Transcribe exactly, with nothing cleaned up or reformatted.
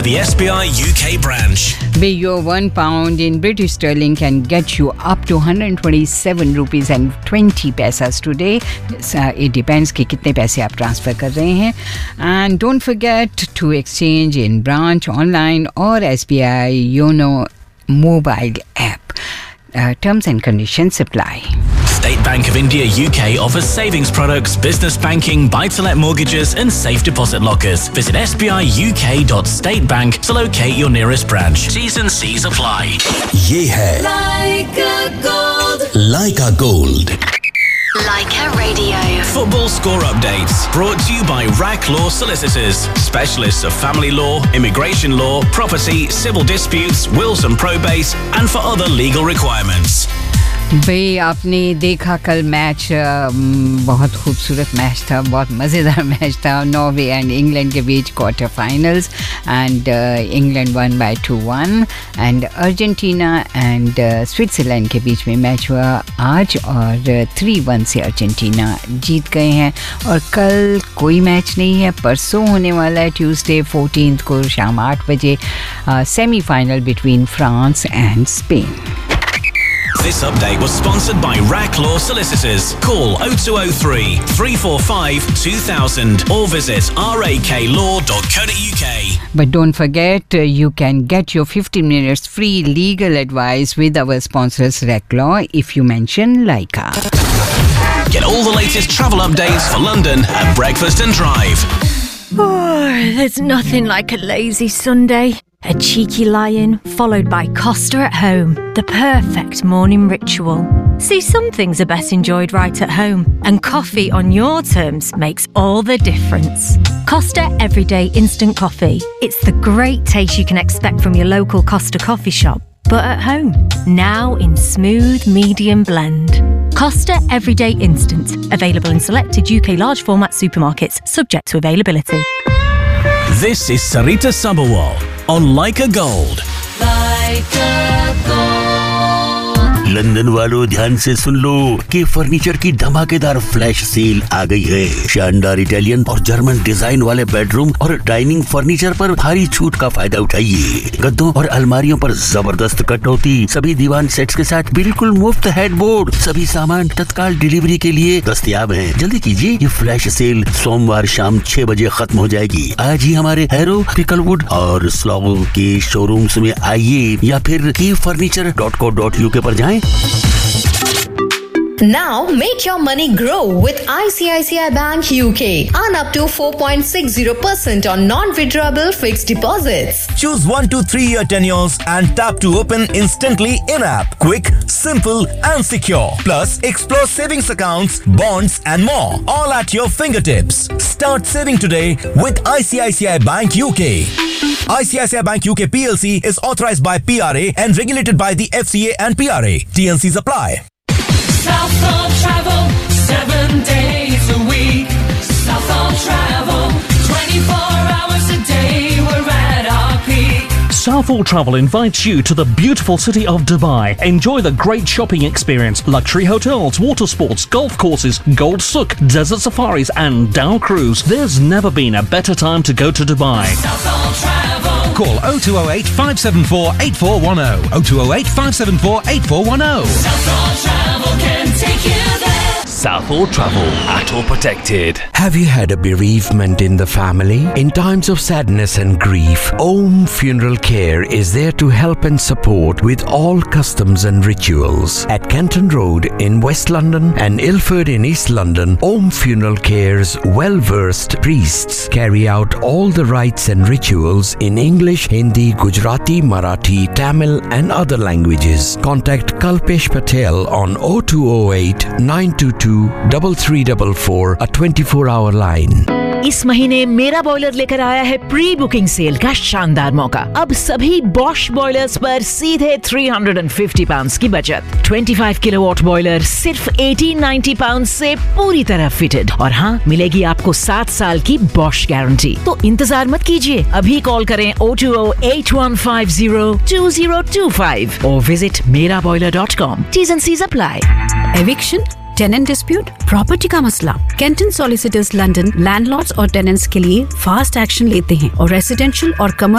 the S B I U K branch. Be your one pound in British sterling can get you up to one hundred twenty-seven rupees and twenty paisas today. It depends कि कितने पैसे आप transfer कर रहे हैं. And don't forget to exchange in branch, online or S B I Yono mobile app. Uh, terms and conditions apply. State Bank of India U K offers savings products, business banking, buy-to-let mortgages and safe deposit lockers. Visit s b i u k dot state bank to locate your nearest branch. T's and C's apply. ये है Leica Gold. Leica Gold. Leica Radio. Football score updates brought to you by R A C Law Solicitors, specialists of family law, immigration law, property, civil disputes, wills and probates, and for other legal requirements. भाई आपने देखा कल match, बहुत खूबसूरत match था, बहुत मज़ेदार match था. नॉर्वे एंड इंग्लैंड के बीच quarter finals and England one by two one and Argentina and Switzerland के बीच में मैच हुआ आज और थ्री वन से अर्जेंटीना जीत गए हैं. और कल कोई मैच नहीं है, परसों होने वाला है ट्यूसडे फोर्टीन्थ को शाम आठ बजे semifinal between France and Spain. This update was sponsored by R A C Law Solicitors. Call oh two oh three, three four five, two thousand or visit r a k law dot co dot u k. But don't forget, uh, you can get your fifteen minutes free legal advice with our sponsors R A C Law if you mention Leica. Get all the latest travel updates for London at Breakfast and Drive. Oh, there's nothing like a lazy Sunday. A cheeky lie-in, followed by Costa at home. The perfect morning ritual. See, some things are best enjoyed right at home, and coffee on your terms makes all the difference. Costa Everyday Instant Coffee. It's the great taste you can expect from your local Costa coffee shop, but at home. Now in smooth medium blend. Costa Everyday Instant. Available in selected U K large format supermarkets, subject to availability. This is Sarita Sabharwal on Leica Gold. Leica Gold. London वालों ध्यान से सुन लो कि furniture की धमाकेदार flash sale आ गई है. शानदार Italian और जर्मन डिजाइन वाले बेडरूम और डाइनिंग फर्नीचर पर भारी छूट का फायदा उठाइए. गद्दों और अलमारियों पर जबरदस्त कटौती. सभी दीवान सेट्स के साथ बिल्कुल मुफ्त हेडबोर्ड. सभी सामान तत्काल डिलीवरी के लिए दस्तयाब हैं. जल्दी कीजिए, ये फ्लैश सेल सोमवार शाम छह बजे खत्म हो जाएगी. आज ही हमारे हैरो, पिकलवुड और स्लॉगो के शोरूम्स में आइए या फिर की furniture dot co dot UK पर जाएं. Now make your money grow with I C I C I Bank U K. Earn up to four point six zero percent on non-withdrawable fixed deposits. Choose one to three year tenures and tap to open instantly in-app. Quick, simple and secure. Plus, explore savings accounts, bonds and more. All at your fingertips. Start saving today with I C I C I Bank U K. I C I C I Bank U K P L C is authorized by P R A and regulated by the F C A and P R A. T N Cs apply. Southall Travel, seven days a week. Southall Travel, twenty-four hours a day. We're at our peak. Southall Travel invites you to the beautiful city of Dubai. Enjoy the great shopping experience, luxury hotels, water sports, golf courses, Gold Souk, desert safaris and Dow Cruise. There's never been a better time to go to Dubai. Southall Travel. Call oh two oh eight, five seven four, eight four one oh. oh two oh eight, five seven four, eight four one oh. Southall Travel can take you there. Southall Travel, A T O protected. Have you had a bereavement in the family? In times of sadness and grief, Om Funeral Care is there to help and support with all customs and rituals. At Kenton Road in West London and Ilford in East London, Om Funeral Care's well-versed priests carry out all the rites and rituals in English, Hindi, Gujarati, Marathi, Tamil and other languages. Contact Kalpesh Patel on oh two oh eight, nine two two, three three four four, a twenty-four hour line. इस महीने मेरा boiler लेकर आया है pre booking cell का शानदार मौका. अब सभी बॉश बॉयलर्स पर सीधे तीन सौ पचास पाउंड की बचत. पच्चीस किलोवाट बॉयलर सिर्फ अठारह सौ नब्बे पाउंड से पूरी तरह फिटेड. और हाँ, मिलेगी आपको सात साल की बॉश गारंटी. तो इंतजार मत कीजिए, अभी कॉल करें oh two oh, eight one five oh, two oh two five और विजिट मेरा boiler dot com. T's and C's apply. Eviction, tenant dispute, property का मसला, कैंटन सॉलिसिटर्स लंदन लैंडलॉर्ड्स और टेनेंट्स के लिए फास्ट एक्शन लेते हैं और रेसिडेंशियल और कमर्शियल